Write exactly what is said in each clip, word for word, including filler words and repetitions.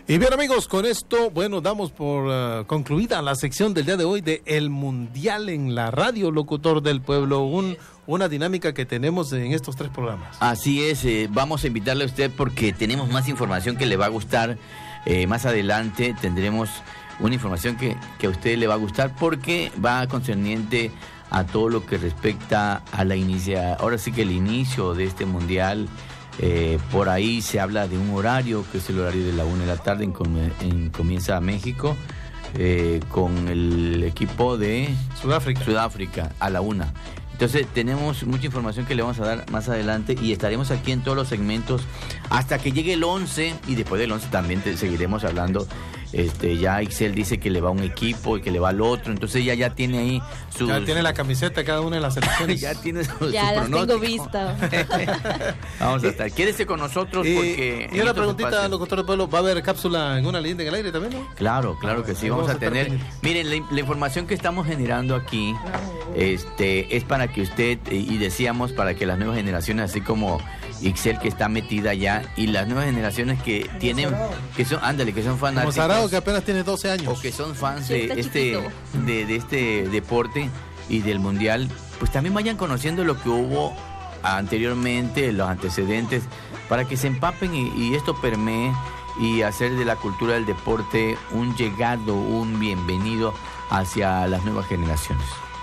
Y bien, amigos, con esto, bueno, damos por uh, concluida la sección del día de hoy de El Mundial en la Radio, Locutor del Pueblo, un, una dinámica que tenemos en estos tres programas. Así es, eh, vamos a invitarle a usted porque tenemos más información que le va a gustar. Eh, más adelante tendremos una información que, que a usted le va a gustar porque va concerniente a todo lo que respecta a la inicia, ahora sí que el inicio de este Mundial. Eh, por ahí se habla de un horario que es el horario de la una de la tarde en, en comienza México eh, con el equipo de Sudáfrica. Sudáfrica a la una. Entonces tenemos mucha información que le vamos a dar más adelante y estaremos aquí en todos los segmentos hasta que llegue el once y después del once también te seguiremos hablando. Este, ya Ixel dice que le va a un equipo y que le va al otro, entonces ya ya tiene ahí su... Ya tiene la camiseta de cada una de las selecciones. Ya tiene su, ya su las pronóstico. tengo vista. Vamos a estar. Quédese con nosotros y, porque... Y una preguntita, locutor del pueblo, ¿va a haber cápsula en una leyenda en el aire también, no? Claro, claro que sí, vamos, vamos a, a tener... Miren, la, la información que estamos generando aquí este, es para que usted, y decíamos, para que las nuevas generaciones, así como Ixel que está metida ya, y las nuevas generaciones que tienen, que son, ándale, que son fanáticos. Como Sarao, que apenas tiene doce años. O que son fans de este, de, de este deporte y del Mundial, pues también vayan conociendo lo que hubo anteriormente, los antecedentes, para que se empapen y, y esto permee y hacer de la cultura del deporte un llegado, un bienvenido hacia las nuevas generaciones.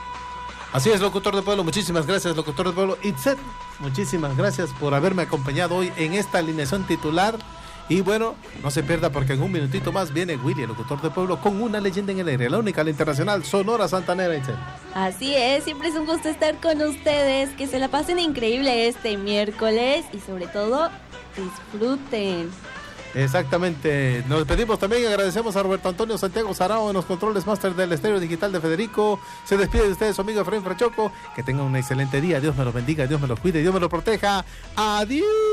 Así es, locutor de pueblo, muchísimas gracias, locutor de pueblo. Itzet, muchísimas gracias por haberme acompañado hoy en esta alineación titular. Y bueno, no se pierda porque en un minutito más viene Willy, el locutor de pueblo, con una leyenda en el aire, la única, la internacional, Sonora Santanera, Itzet. Así es, siempre es un gusto estar con ustedes, que se la pasen increíble este miércoles y sobre todo, disfruten. Exactamente, nos despedimos también, agradecemos a Roberto Antonio Santiago Sarao en los controles máster del estéreo digital de Federico. Se despide de ustedes su amigo Efraín Frachoco, que tengan un excelente día, Dios me los bendiga, Dios me los cuide, Dios me los proteja, adiós.